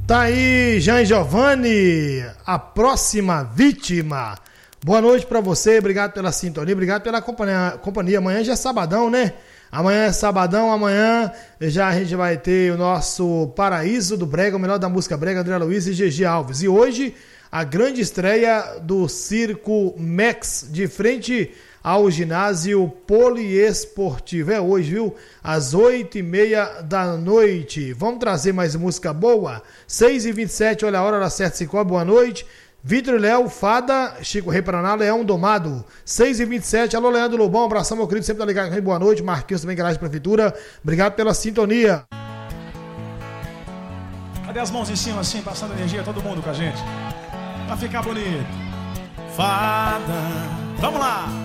Tá aí, Jean e Giovanni, a próxima vítima. Boa noite pra você, obrigado pela sintonia, obrigado pela companhia. Amanhã já é sabadão, né? Amanhã é sabadão, amanhã já a gente vai ter o nosso Paraíso do Brega, o melhor da música brega, André Luiz e GG Alves. E hoje, a grande estreia do Circo Max, de frente ao ginásio poliesportivo. É hoje, viu? Às 8h30 da noite. Vamos trazer mais música boa? 6h27, olha a hora certa, 5 boa noite. Vitor e Léo, Fada, Chico Rei Paraná, Leão Domado. 6h27, alô Leandro Lobão, abração meu querido, sempre tá ligado, boa noite. Marquinhos também, Garagem Prefeitura, obrigado pela sintonia. Cadê as mãos em cima assim, passando energia, todo mundo com a gente? Pra ficar bonito. Fada, vamos lá!